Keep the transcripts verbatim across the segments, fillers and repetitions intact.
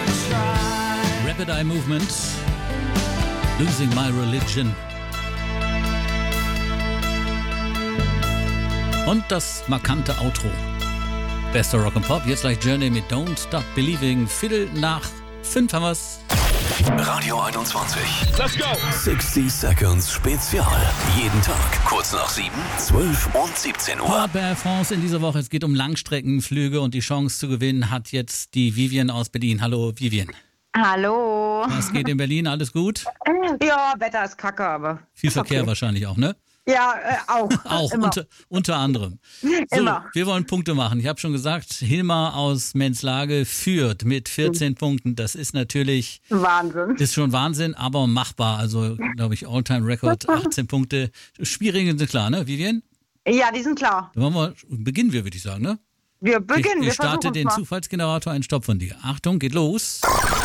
Rapid Eye Movement, Losing My Religion. Und das markante Outro. Bester Rock and Pop, jetzt gleich Journey mit Don't Stop Believing. Viertel nach fünf haben wir's. Radio einundzwanzig. Let's go! sechzig Seconds Spezial. Jeden Tag kurz nach sieben, zwölf und siebzehn Uhr. Port Air France in dieser Woche. Es geht um Langstreckenflüge und die Chance zu gewinnen hat jetzt die Vivian aus Berlin. Hallo Vivian. Hallo. Was geht in Berlin? Alles gut? Ja, Wetter ist kacke, aber... Viel Verkehr okay. Wahrscheinlich auch, ne? Ja, äh, auch. Auch, Immer. unter, unter anderem. So, Immer. wir wollen Punkte machen. Ich habe schon gesagt, Hilma aus Menslage führt mit vierzehn mhm. Punkten. Das ist natürlich... Wahnsinn. Ist schon Wahnsinn, aber machbar. Also, glaube ich, All-Time-Record, achtzehn Punkte. Spielregeln sind klar, ne, Vivian? Ja, die sind klar. Dann wollen wir, beginnen wir, würde ich sagen, ne? Wir beginnen. Ich, ich wir starte den mal. Zufallsgenerator, einen Stopp von dir. Achtung, geht los.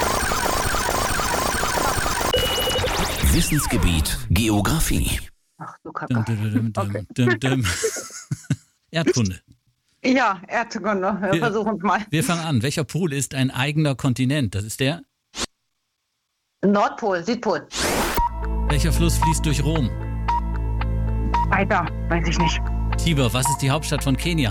Wissensgebiet Geografie. Ach du Kacke. Dum, dum, dum, Okay. dum, dum. Erdkunde. Ja, Erdkunde. Wir Wir- versuchen es mal. Wir fangen an. Welcher Pol ist ein eigener Kontinent? Das ist der. Nordpol, Südpol. Welcher Fluss fließt durch Rom? Weiter, weiß ich nicht. Tiber, was ist die Hauptstadt von Kenia?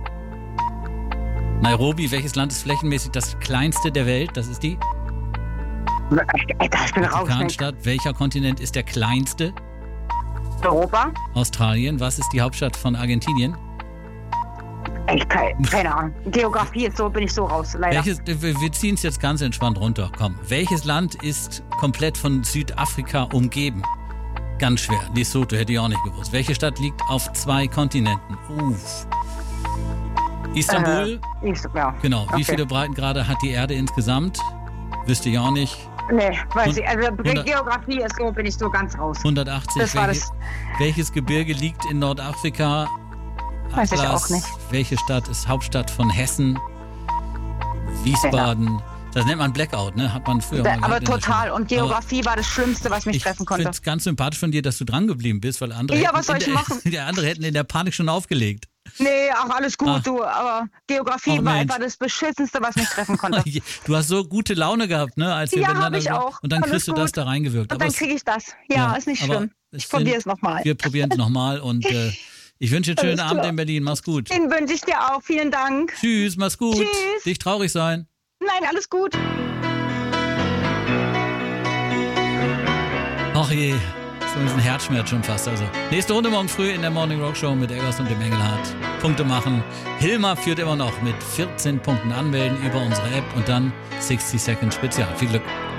Nairobi, welches Land ist flächenmäßig das kleinste der Welt? Das ist die Alter, ich bin raus. ne? Vatikanstadt. Welcher Kontinent ist der kleinste? Europa? Australien. Was ist die Hauptstadt von Argentinien? Ich, keine, keine Ahnung. Geografie ist so, bin ich so raus, leider. Welches, wir wir ziehen es jetzt ganz entspannt runter. Komm. Welches Land ist komplett von Südafrika umgeben? Ganz schwer. Lesotho hätte ich auch nicht gewusst. Welche Stadt liegt auf zwei Kontinenten? Uff. Istanbul? Äh, ich, ja. Genau. Wie Okay. viele Breitengrade hat die Erde insgesamt? Wüsste ich auch nicht. Nee, weiß Und- ich. Also hundert- Geografie ist so, bin ich so ganz raus. hundertachtzig. Das war welches, welches Gebirge liegt in Nordafrika? Weiß ich Atlas. auch nicht. Welche Stadt ist Hauptstadt von Hessen? Wiesbaden. Das nennt man Blackout, ne? Hat man früher Da, mal aber gehabt in der total. Schule. Und Geografie war das Schlimmste, was mich Ich treffen finde konnte. es ganz sympathisch von dir, dass du dran geblieben bist, weil andere, Ja, hätten was soll in ich der, machen? die andere hätten in der Panik schon aufgelegt. Nee, ach, alles gut, Ah. du. Aber Geografie Ach, war Mensch. einfach das Beschissenste, was mich treffen konnte. Du hast so gute Laune gehabt, ne? Als wir Ja, miteinander hab ich so- auch. Und dann Alles kriegst du das gut. da reingewirkt. Und Aber dann es- kriege ich das. Ja, ist nicht aber schlimm. es Ich probiere es sind- nochmal. Wir probieren es nochmal und äh, ich wünsche dir einen schönen Alles Abend klar. in Berlin. Mach's gut. Den wünsche ich dir auch. Vielen Dank. Tschüss, mach's gut. Tschüss. Nicht traurig sein. Nein, alles gut. Ach je, so ist ein Herzschmerz schon fast. Also nächste Runde morgen früh in der Morning Rock Show mit Eggers und dem Engelhardt. Punkte machen. Hilma führt immer noch mit vierzehn Punkten. Anmelden über unsere App und dann sechzig Second Spezial. Viel Glück.